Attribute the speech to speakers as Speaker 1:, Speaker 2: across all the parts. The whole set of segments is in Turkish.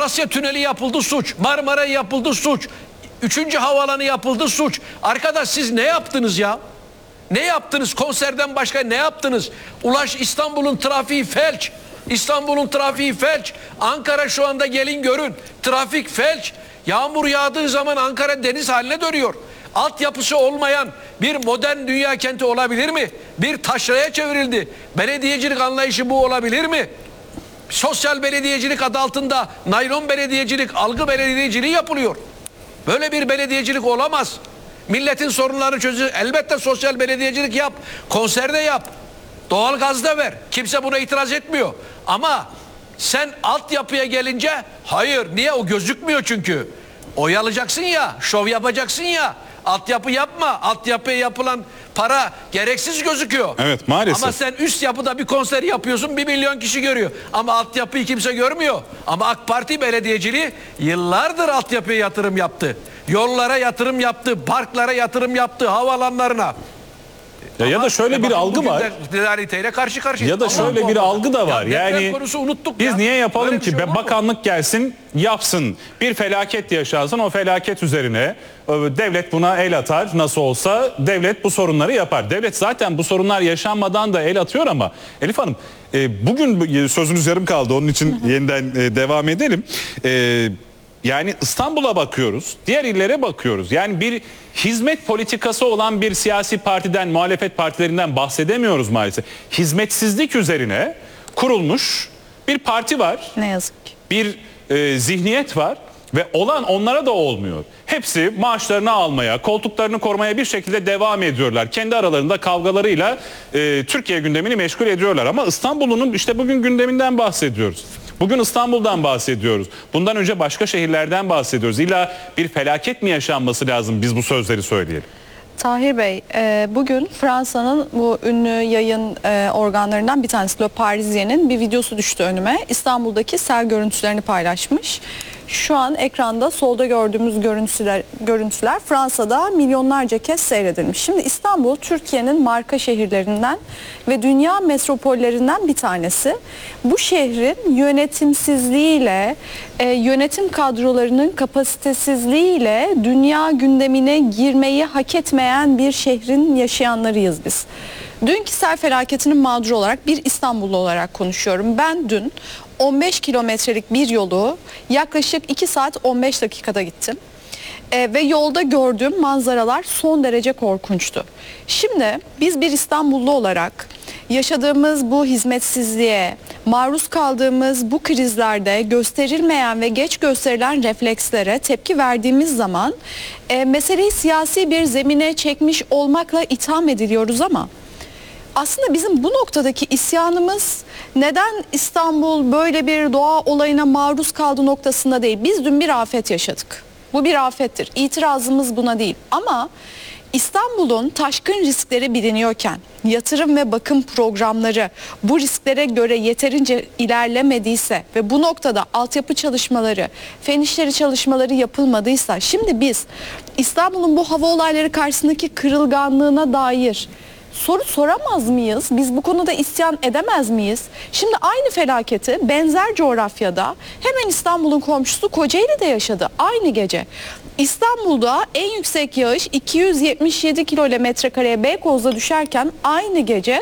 Speaker 1: Avrasya Tüneli yapıldı, suç. Marmara yapıldı, suç. 3. havaalanı yapıldı, suç. Arkadaş siz ne yaptınız ya? Ne yaptınız? Konserden başka ne yaptınız? İstanbul'un trafiği felç. İstanbul'un trafiği felç. Ankara şu anda gelin görün. Trafik felç. Yağmur yağdığı zaman Ankara deniz haline dönüyor. Altyapısı olmayan bir modern dünya kenti olabilir mi? Bir taşraya çevrildi. Belediyecilik anlayışı bu olabilir mi? Sosyal belediyecilik adı altında naylon belediyecilik, algı belediyeciliği yapılıyor. Böyle bir belediyecilik olamaz. Milletin sorunlarını çözür. Elbette sosyal belediyecilik yap. Konserde yap. Doğalgazda ver. Kimse buna itiraz etmiyor. Ama sen altyapıya gelince hayır. Niye? O gözükmüyor çünkü. Oyalayacaksın ya. Şov yapacaksın ya. Altyapı yapma. Altyapıya yapılan para gereksiz gözüküyor.
Speaker 2: Evet, maalesef.
Speaker 1: Ama sen üst yapıda bir konser yapıyorsun, 1 milyon kişi görüyor. Ama altyapıyı kimse görmüyor. Ama AK Parti belediyeciliği yıllardır altyapıya yatırım yaptı. Yollara yatırım yaptı, parklara yatırım yaptı, havalanlarına.
Speaker 2: Ya da şöyle bir algı var.
Speaker 1: Realiteyle karşı karşıyayız.
Speaker 2: Ya da şöyle bir algı da var. Yani biz niye yapalım ki? Bakanlık gelsin, yapsın. Bir felaket yaşansın, o felaket üzerine devlet buna el atar. Nasıl olsa devlet bu sorunları yapar. Devlet zaten bu sorunlar yaşanmadan da el atıyor ama Elif Hanım, bugün sözünüz yarım kaldı. Onun için yeniden devam edelim. Yani İstanbul'a bakıyoruz, diğer illere bakıyoruz. Yani bir hizmet politikası olan bir siyasi partiden, muhalefet partilerinden bahsedemiyoruz maalesef. Hizmetsizlik üzerine kurulmuş bir parti var.
Speaker 3: Ne yazık ki.
Speaker 2: Bir zihniyet var ve olan onlara da olmuyor. Hepsi maaşlarını almaya, koltuklarını korumaya bir şekilde devam ediyorlar. Kendi aralarında kavgalarıyla Türkiye gündemini meşgul ediyorlar. Ama İstanbul'un işte bugün gündeminden bahsediyoruz. Bugün İstanbul'dan bahsediyoruz. Bundan önce başka şehirlerden bahsediyoruz. İlla bir felaket mi yaşanması lazım biz bu sözleri söyleyelim?
Speaker 3: Tahir Bey, bugün Fransa'nın bu ünlü yayın organlarından bir tanesi Le Parisier'in bir videosu düştü önüme. İstanbul'daki sel görüntülerini paylaşmış. Şu an ekranda solda gördüğümüz görüntüler Fransa'da milyonlarca kez seyredilmiş. Şimdi İstanbul Türkiye'nin marka şehirlerinden ve dünya metropollerinden bir tanesi. Bu şehrin yönetimsizliğiyle, yönetim kadrolarının kapasitesizliğiyle dünya gündemine girmeyi hak etmeyen bir şehrin yaşayanlarıyız biz. Dünkü sel felaketinin mağduru olarak bir İstanbullu olarak konuşuyorum. Ben dün 15 kilometrelik bir yolu yaklaşık 2 saat 15 dakikada gittim. Ve yolda gördüğüm manzaralar son derece korkunçtu. Şimdi biz bir İstanbullu olarak yaşadığımız bu hizmetsizliğe, maruz kaldığımız bu krizlerde gösterilmeyen ve geç gösterilen reflekslere tepki verdiğimiz zaman meseleyi siyasi bir zemine çekmiş olmakla itham ediliyoruz ama aslında bizim bu noktadaki isyanımız neden İstanbul böyle bir doğa olayına maruz kaldı noktasında değil. Biz dün bir afet yaşadık. Bu bir afettir. İtirazımız buna değil. Ama İstanbul'un taşkın riskleri biliniyorken yatırım ve bakım programları bu risklere göre yeterince ilerlemediyse ve bu noktada altyapı çalışmaları, fen işleri çalışmaları yapılmadıysa şimdi biz İstanbul'un bu hava olayları karşısındaki kırılganlığına dair soru soramaz mıyız? Biz bu konuda isyan edemez miyiz? Şimdi aynı felaketi benzer coğrafyada hemen İstanbul'un komşusu Kocaeli'de yaşadı aynı gece. İstanbul'da en yüksek yağış 277 kilometrekareye Beykoz'da düşerken aynı gece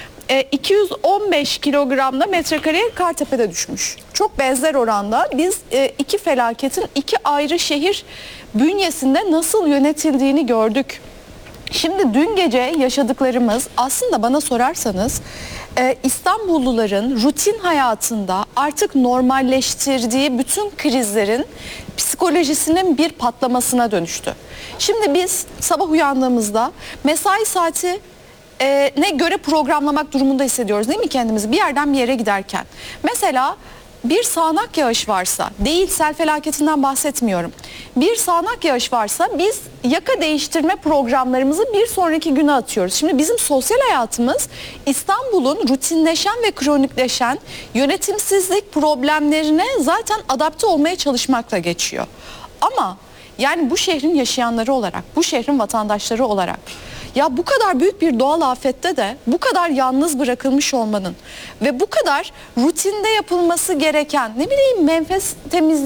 Speaker 3: 215 kilogramda metrekareye Kartepe'de düşmüş. Çok benzer oranda biz iki felaketin iki ayrı şehir bünyesinde nasıl yönetildiğini gördük. Şimdi dün gece yaşadıklarımız aslında bana sorarsanız İstanbulluların rutin hayatında artık normalleştirdiği bütün krizlerin psikolojisinin bir patlamasına dönüştü. Şimdi biz sabah uyandığımızda mesai saati ne göre programlamak durumunda hissediyoruz değil mi kendimizi bir yerden bir yere giderken. Mesela bir sağanak yağış varsa, değil sel felaketinden bahsetmiyorum. Bir sağanak yağış varsa biz yaka değiştirme programlarımızı bir sonraki güne atıyoruz. Şimdi bizim sosyal hayatımız İstanbul'un rutinleşen ve kronikleşen yönetimsizlik problemlerine zaten adapte olmaya çalışmakla geçiyor. Ama yani bu şehrin yaşayanları olarak, bu şehrin vatandaşları olarak ya bu kadar büyük bir doğal afette de bu kadar yalnız bırakılmış olmanın ve bu kadar rutinde yapılması gereken ne bileyim menfez temizliği